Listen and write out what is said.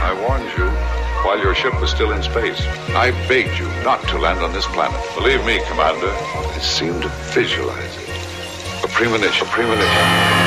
I warned you while your ship was still in space. I begged you not to land on this planet. Believe me, Commander, I seem to visualize it. A premonition.